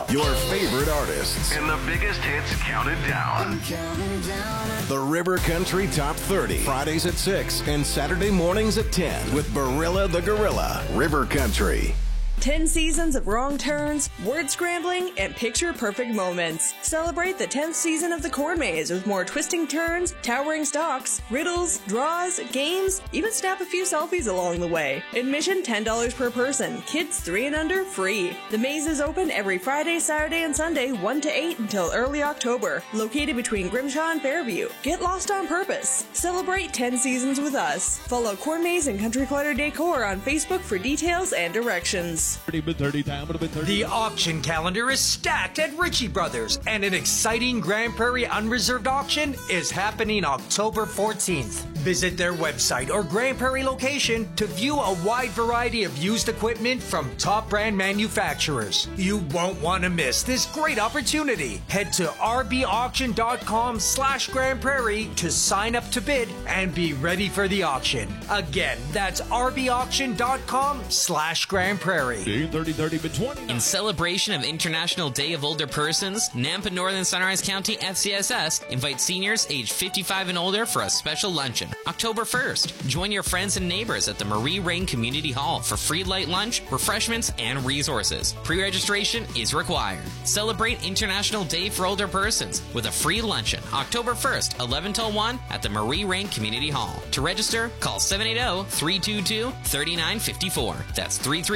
Your favorite artists. And the biggest hits counted down. The River Country Top 30. Fridays at 6 and Saturday mornings at 10 with Barilla the Gorilla. River Country. 10 seasons of wrong turns, word scrambling, and picture-perfect moments. Celebrate the 10th season of the Corn Maze with more twisting turns, towering stalks, riddles, draws, games, even snap a few selfies along the way. Admission $10 per person. Kids 3 and under free. The maze is open every Friday, Saturday, and Sunday 1 to 8 until early October. Located between Grimshaw and Fairview. Get lost on purpose. Celebrate 10 seasons with us. Follow Corn Maze and Country Clutter Decor on Facebook for details and directions. The auction calendar is stacked at Ritchie Brothers, and an exciting Grand Prairie Unreserved auction is happening October 14th. Visit their website or Grand Prairie location to view a wide variety of used equipment from top brand manufacturers. You won't want to miss this great opportunity. Head to rbauction.com/Grand Prairie to sign up to bid and be ready for the auction. Again, that's rbauction.com/Grand Prairie. In celebration of International Day of Older Persons, Nampa Northern Sunrise County FCSS invites seniors aged 55 and older for a special luncheon, October 1st. Join your friends and neighbors at the Marie Rain Community Hall for free light lunch, refreshments, and resources. Pre-registration is required. Celebrate International Day for Older Persons with a free luncheon, October 1st, 11 till 1 at the Marie Rain Community Hall. To register, call 780-322-3954. That's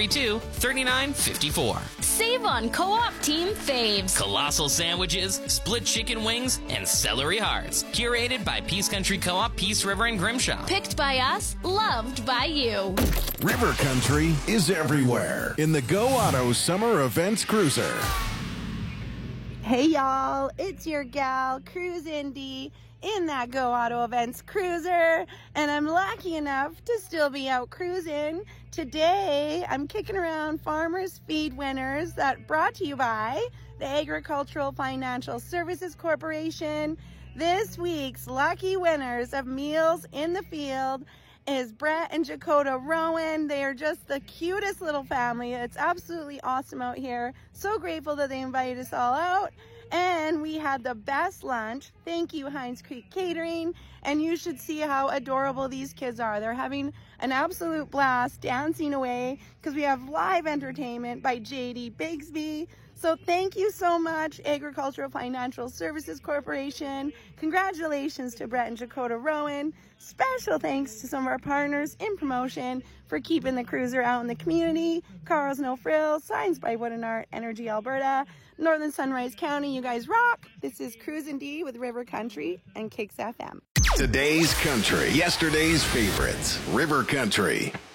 332-3954. Save on Co-op Team Faves. Colossal sandwiches, split chicken wings, and celery hearts. Curated by Peace Country Co-op, Peace River, and Grimshaw. Picked by us, loved by you. River Country is everywhere in the Go Auto Summer Events Cruiser. Hey y'all, it's your gal, Cruise Indy, in that Go Auto Events Cruiser, and I'm lucky enough to still be out cruising. Today, I'm kicking around Farmers Feed winners that brought to you by the Agricultural Financial Services Corporation. This week's lucky winners of Meals in the Field is Brett and Jakota Rowan. They are just the cutest little family. It's absolutely awesome out here. So grateful that they invited us all out. And we had the best lunch. Thank you, Hines Creek Catering. And you should see how adorable these kids are. They're having an absolute blast dancing away because we have live entertainment by JD Bigsby. So thank you so much, Agricultural Financial Services Corporation. Congratulations to Brett and Jakota Rowan. Special thanks to some of our partners in promotion for keeping the cruiser out in the community. Carl's No Frills, Signs by Wood and Art, Energy Alberta, Northern Sunrise County. You guys rock. This is Cruisin' D with River Country and Kicks FM. Today's country, yesterday's favorites. River Country.